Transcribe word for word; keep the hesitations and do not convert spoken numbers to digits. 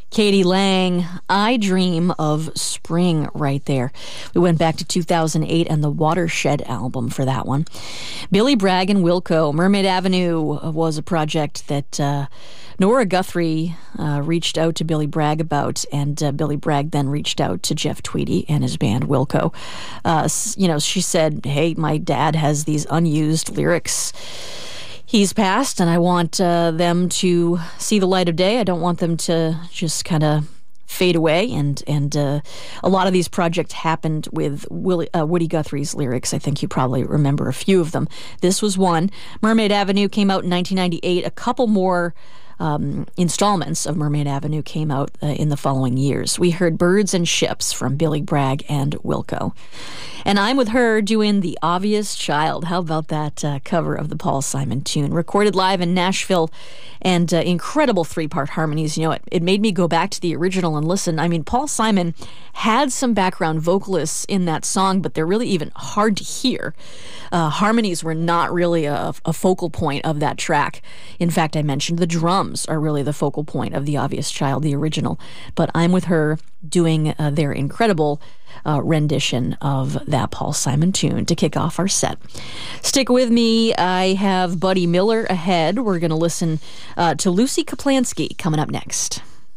Katie Lang, I Dream of Spring, right there. We went back to two thousand eight and the Watershed album for that one. Billy Bragg and Wilco, Mermaid Avenue was a project that uh, Nora Guthrie uh, reached out to Billy Bragg about, and uh, Billy Bragg then reached out to Jeff Tweedy and his band Wilco. Uh, you know, she said, hey, my dad has these unused lyrics. He's passed, and I want uh, them to see the light of day. I don't want them to just kind of fade away. And and uh, a lot of these projects happened with Willie, uh, Woody Guthrie's lyrics. I think you probably remember a few of them. This was one. Mermaid Avenue came out in nineteen ninety-eight. A couple more um, installments of Mermaid Avenue came out uh, in the following years. We heard Birds and Ships from Billy Bragg and Wilco. And I'm with her doing The Obvious Child. How about that uh, cover of the Paul Simon tune? Recorded live in Nashville, and uh, incredible three-part harmonies. You know, it, it made me go back to the original and listen. I mean, Paul Simon had some background vocalists in that song, but they're really even hard to hear. Uh, harmonies were not really a, a focal point of that track. In fact, I mentioned the drums are really the focal point of The Obvious Child, the original. But I'm with her doing uh, their incredible Uh, rendition of that Paul Simon tune to kick off our set. Stick with me. I have Buddy Miller ahead. We're going to listen uh, to Lucy Kaplansky coming up next.